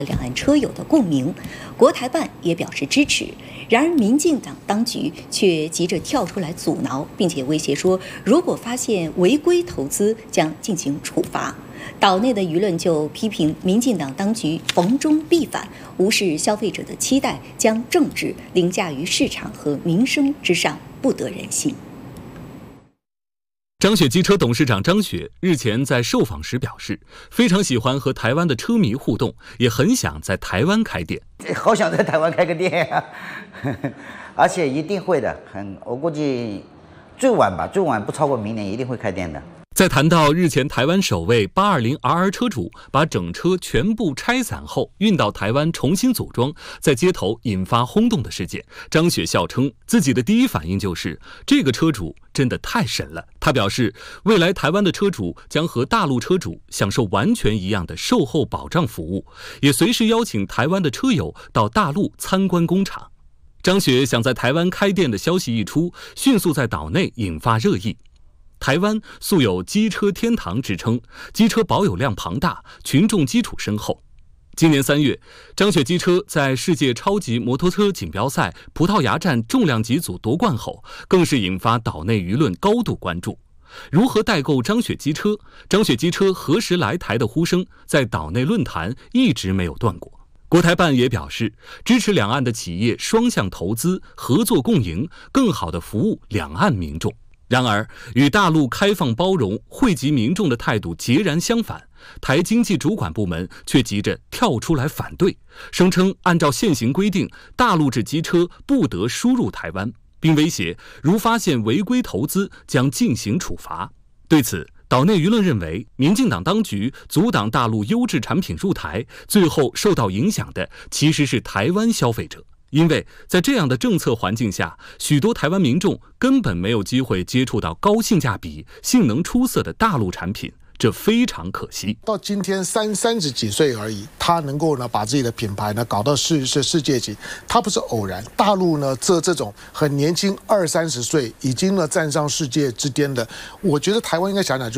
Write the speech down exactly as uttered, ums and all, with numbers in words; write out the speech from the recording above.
两岸车友的共鸣，国台办也表示支持。然而，民进党当局却急着跳出来阻挠，并且威胁说，如果发现违规投资，将进行处罚。岛内的舆论就批评民进党当局逢中必反，无视消费者的期待，将政治凌驾于市场和民生之上，不得人心。 张雪机车董事长张雪日前在受访时表示，非常喜欢和台湾的车迷互动，也很想在台湾开店。 好想在台湾开个店啊，而且一定会的，很，我估计最晚吧，最晚不超过明年一定会开店的。 在谈到日前台湾首位八二零 R R 车主把整车全部拆散后运到台湾重新组装，在街头引发轰动的事件，张雪笑称自己的第一反应就是这个车主真的太神了。他表示，未来台湾的车主将和大陆车主享受完全一样的售后保障服务，也随时邀请台湾的车友到大陆参观工厂。张雪想在台湾开店的消息一出，迅速在岛内引发热议。台湾素有机车天堂之称，机车保有量庞大，群众基础深厚。今年三月，张雪机车在世界超级摩托车锦标赛葡萄牙站重量级组夺冠后，更是引发岛内舆论高度关注。如何代购张雪机车？张雪机车何时来台的呼声在岛内论坛一直没有断过。国台办也表示，支持两岸的企业双向投资、合作共赢，更好地服务两岸民众。然而，与大陆开放包容、惠及民众的态度截然相反，台经济主管部门却急着跳出来反对，声称按照现行规定，大陆制机车不得输入台湾，并威胁如发现违规投资将进行处罚。对此，岛内舆论认为，民进党当局阻挡大陆优质产品入台，最后受到影响的其实是台湾消费者。因为在这样的政策环境下，许多台湾民众根本没有机会接触到高性价比、性能出色的大陆产品，这非常可惜。 到今天三三十几岁而已，他能够呢把自己的品牌呢搞到世世世界级，他不是偶然。大陆呢这这种很年轻二三十岁已经呢站上世界之巅的，我觉得台湾应该想想就。